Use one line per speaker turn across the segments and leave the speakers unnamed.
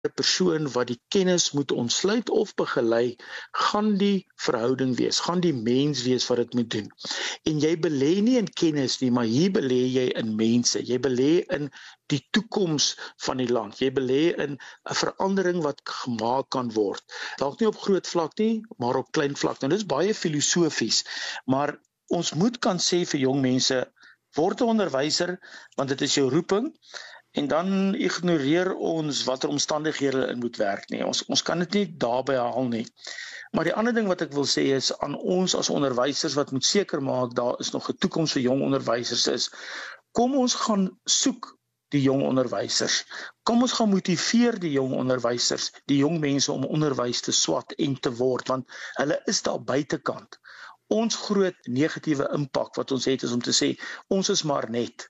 persoon wat die kennis moet ontsluit of begelei, gaan die verhouding wees, gaan die mens wees wat dit moet doen. En jy belê nie in kennis nie, maar hier belê jy in mense. Jy belê in die toekoms van die land. Jy belê in 'n verandering wat gemaak kan word. Dalk nie op groot vlak nie, maar op klein vlak. Nou dis baie filosofies, maar ons moet kan sê vir jong mense, word 'n onderwyser, want dit is jou roeping. En dan ignoreer ons watter omstandighede in moet werk nie. Ons kan dit nie daarby haal nie. Maar die ander ding wat ek wil sê is aan ons as onderwysers wat moet seker maak daar is nog 'n toekoms vir jong onderwysers is. Kom ons gaan soek die jong onderwysers. Kom ons gaan motiveer die jong onderwysers, die jong mense om onderwys te swat en te word, want hulle is daar buitekant. Ons groot negatiewe impak wat ons het is om te sê, ons is maar net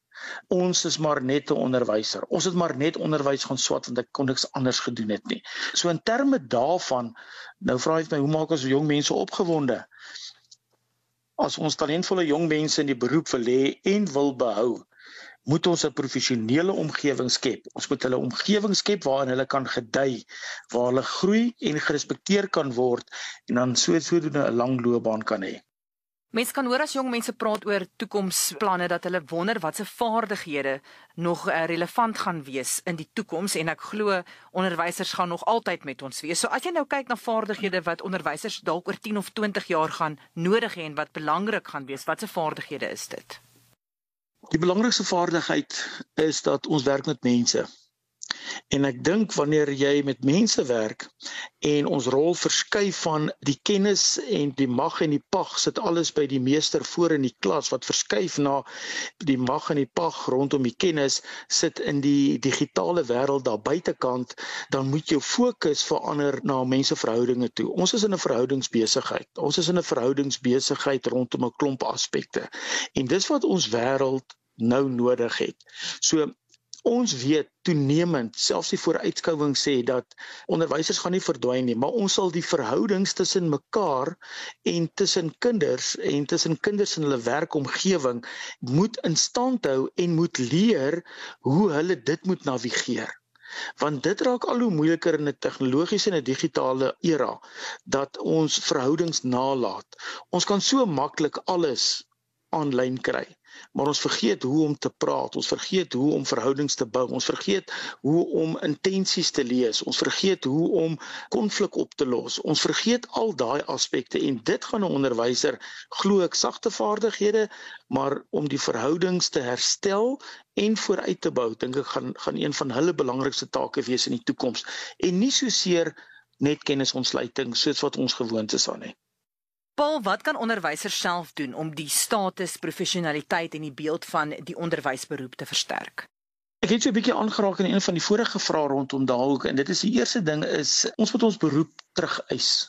'n onderwyser. Ons het maar net onderwys gaan swat want ek kon niks anders gedoen het nie. So in terme daarvan, nou vra jy my, hoe maak ons jong mense opgewonde? As ons talentvolle jong mense in die beroep wil hê en wil behou, moet ons 'n professionele omgewing skep. Ons moet hulle omgewing skep waarin hulle kan gedei, waar hulle groei en gerespekteer kan word en dan sodoende 'n lang loopbaan kan hê.
Mense kan hoor as jong mense praat oor toekomsplanne dat hulle wonder wat se vaardighede nog relevant gaan wees in die toekoms en ek glo onderwysers gaan nog altyd met ons wees. So as jy nou kyk na vaardighede wat onderwysers dalk oor 10 of 20 jaar gaan nodig hê en wat belangrik gaan wees, wat se vaardighede is dit?
Die belangrikste vaardigheid is dat ons werk met mense. En ek dink wanneer jy met mense werk en ons rol verskuif van die kennis en die mag en die pag sit alles by die meester voor in die klas wat verskuif na die mag en die pag rondom die kennis sit in die digitale wêreld daar buitekant, dan moet jou fokus verander na menseverhoudinge toe. Ons is in 'n verhoudingsbesigheid. Ons is in 'n verhoudingsbesigheid rondom 'n klomp aspekte. En dis wat ons wêreld nou nodig het. So ons weet toenemend, selfs die vooruitskouing sê dat onderwysers gaan nie verdwyn nie, maar ons sal die verhoudings tussen mekaar en tussen kinders en in hulle werkomgewing moet in stand hou en moet leer hoe hulle dit moet navigeer. Want dit raak al hoe moeiliker in 'n tegnologiese en 'n digitale era, dat ons verhoudings nalat. Ons kan so maklik alles aanlyn kry, maar ons vergeet hoe om te praat, ons vergeet hoe om verhoudings te bou, ons vergeet hoe om intensies te lees, ons vergeet hoe om konflik op te los, ons vergeet al daai aspekte en dit gaan 'n onderwyser, glo ek, sagte vaardighede, maar om die verhoudings te herstel en vooruit te bou, dink ek gaan een van hulle belangrikste take wees in die toekoms en nie soseer net kennisontsluiting soos wat ons gewoond is aan nie.
Paul, wat kan onderwysers self doen om die status, professionaliteit en die beeld van die onderwysberoep te versterk?
Ek het so 'n bietjie aangeraak in een van die vorige vrae rondom daaroor en dit is die eerste ding is ons moet ons beroep terugeis.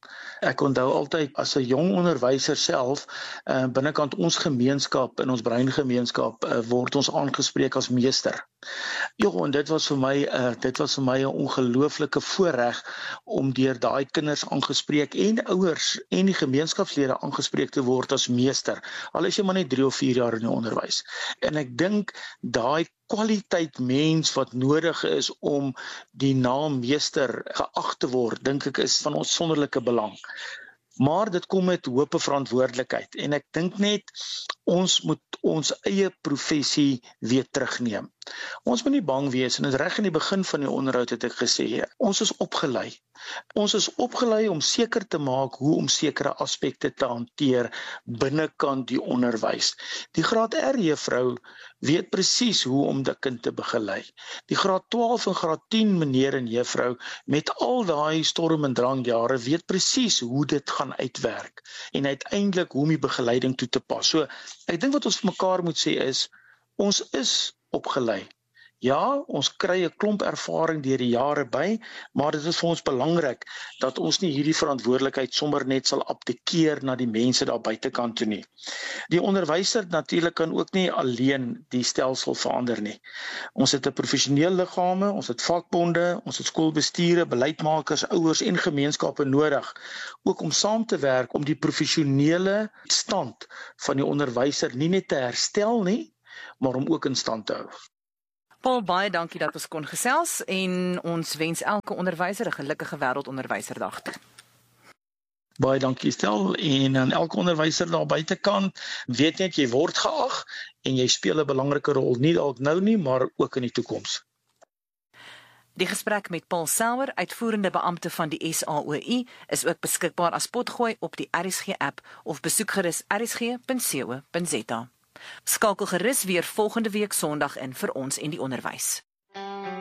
Ek onthou altyd as 'n jong onderwyser self, binnekant ons gemeenskap, in ons breingemeenskap, word ons aangespreek as meester. En dit was vir my 'n ongelooflike voorreg om deur daai kinders aangespreek en ouers en die gemeenskapslede aangespreek te word as meester. Al is jy maar net 3 of 4 jaar in die onderwys. En ek dink daai kwaliteit mens wat nodig is om die naam meester geag te word, dink ek is van uitsonderlike belang. Maar dit kom met hoë verantwoordelikheid en ek dink net ons moet ons eie professie weer terugneem. Ons moet nie bang wees en dit reg in die begin van die onderhoud het ek gesê, ons is opgelei. Ons is opgelei om seker te maak hoe om sekere aspekte te hanteer binnekant die onderwys. Die graad R juffrou weet presies hoe om die kind te begelei. Die graad 12 en graad 10 meneer en juffrou met al daai storm en drang jare weet presies hoe dit gaan uitwerk en uiteindelik hoe om die begeleiding toe te pas. So ek dink wat ons vir mekaar moet sê is, ons is opgelei. Ja, ons kry 'n klomp ervaring deur die jare by, maar dit is vir ons belangrik dat ons nie hierdie verantwoordelikheid sommer net sal abdikeer na die mense daar buitekant toe nie. Die onderwyser natuurlik kan ook nie alleen die stelsel verander nie. Ons het 'n professionele liggame, ons het vakbonde, ons het skoolbestuure, beleidsmakers, ouers en gemeenskappe nodig, ook om saam te werk om die professionele stand van die onderwyser nie net te herstel nie, maar om ook in stand te hou.
Paul, baie dankie dat ons kon gesels en ons wens elke onderwyser 'n gelukkige wêreldonderwyserdag toe.
Baie dankie Stel en aan elke onderwyser daar buitekant, weet net jy word geag en jy speel 'n belangrike rol nie dalk nou nie, maar ook in die toekoms.
Die gesprek met Paul Sauer, uitvoerende beampte van die SAOI, is ook beskikbaar as potgooi op die RSG-app of besoek gerus rsg.co.za. Skakel gerus weer volgende week Sondag in vir ons en die onderwys.